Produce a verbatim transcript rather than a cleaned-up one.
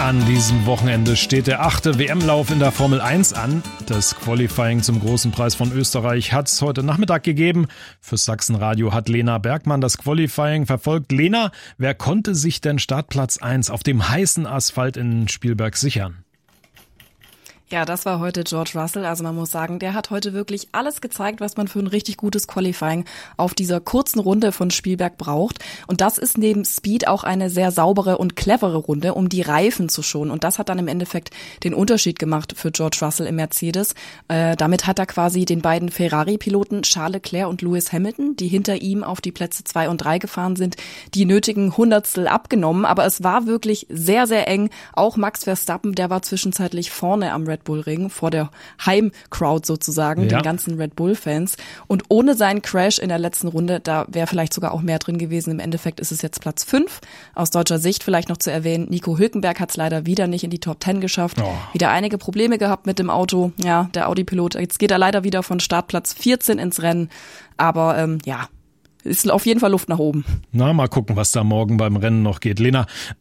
An diesem Wochenende steht der achte W M-Lauf in der Formel eins an. Das Qualifying zum Großen Preis von Österreich hat es heute Nachmittag gegeben. Für Sachsenradio hat Lena Bergmann das Qualifying verfolgt. Lena, wer konnte sich denn Startplatz eins auf dem heißen Asphalt in Spielberg sichern? Ja, das war heute George Russell. Also man muss sagen, der hat heute wirklich alles gezeigt, was man für ein richtig gutes Qualifying auf dieser kurzen Runde von Spielberg braucht. Und das ist neben Speed auch eine sehr saubere und clevere Runde, um die Reifen zu schonen. Und das hat dann im Endeffekt den Unterschied gemacht für George Russell im Mercedes. Äh, damit hat er quasi den beiden Ferrari-Piloten Charles Leclerc und Lewis Hamilton, die hinter ihm auf die Plätze zwei und drei gefahren sind, die nötigen Hundertstel abgenommen. Aber es war wirklich sehr, sehr eng. Auch Max Verstappen, der war zwischenzeitlich vorne am Red Bull Ring, vor der Heimcrowd sozusagen, ja. Den ganzen Red Bull-Fans. Und ohne seinen Crash in der letzten Runde, da wäre vielleicht sogar auch mehr drin gewesen. Im Endeffekt ist es jetzt Platz fünf. Aus deutscher Sicht vielleicht noch zu erwähnen, Nico Hülkenberg hat es leider wieder nicht in die Top zehn geschafft. Oh. Wieder einige Probleme gehabt mit dem Auto. Ja, der Audi-Pilot. Jetzt geht er leider wieder von Startplatz vierzehn ins Rennen. Aber ähm, ja, ist auf jeden Fall Luft nach oben. Na, mal gucken, was da morgen beim Rennen noch geht. Lena,